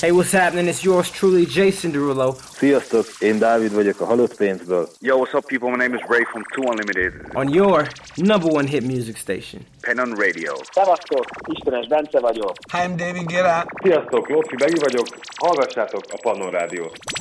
Hey, what's happening? It's yours truly, Jason Derulo. Sziasztok, én Dávid vagyok a Halott Pénzből. Yo, what's up, people? My name is Ray from 2 Unlimited. On your number one hit music station. Pennon Radio. Szevasztok, Istenes Bence vagyok. Hi, I'm David Guetta. Sziasztok, Lóci Begi vagyok. Hallgassátok a Pannon Rádiót.